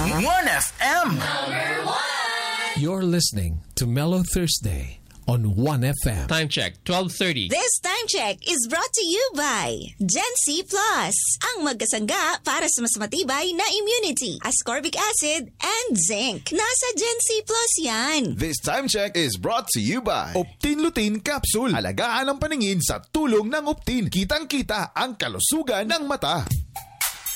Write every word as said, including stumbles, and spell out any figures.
one F M. You're listening to Mellow Thursday on one F M. Time check, twelve thirty. This time check is brought to you by Gen C Plus, ang magkasangga para sa mas matibay na immunity, ascorbic acid, and zinc. Nasa Gen C Plus yan. This time check is brought to you by Optin Lutein Capsule. Alagaan ang paningin sa tulong ng Optin. Kitang-kita ang kalusugan ng mata.